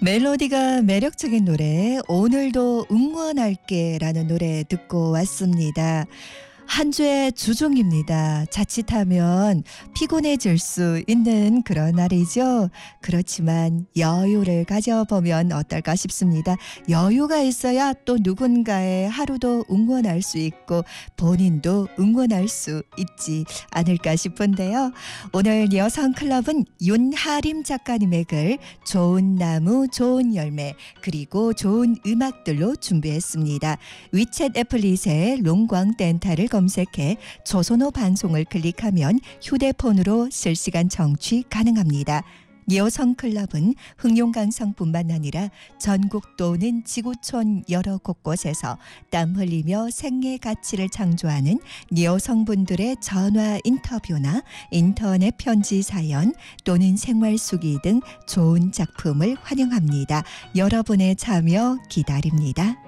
멜로디가 매력적인 노래 오늘도 응원할게라는 노래 듣고 왔습니다. 한 주의 주중입니다. 자칫하면 피곤해질 수 있는 그런 날이죠. 그렇지만 여유를 가져보면 어떨까 싶습니다. 여유가 있어야 또 누군가의 하루도 응원할 수 있고 본인도 응원할 수 있지 않을까 싶은데요. 오늘 여성클럽은 윤하림 작가님의 글 좋은 나무 좋은 열매 그리고 좋은 음악들로 준비했습니다. 위챗 애플릿의 롱광 덴탈을 검색해 조선호 방송을 클릭하면 휴대폰으로 실시간 청취 가능합니다. 여성클럽은 흥룡강성뿐만 아니라 전국 또는 지구촌 여러 곳곳에서 땀 흘리며 생애 가치를 창조하는 여성분들의 전화 인터뷰나 인터넷 편지 사연 또는 생활 수기 등 좋은 작품을 환영합니다. 여러분의 참여 기다립니다.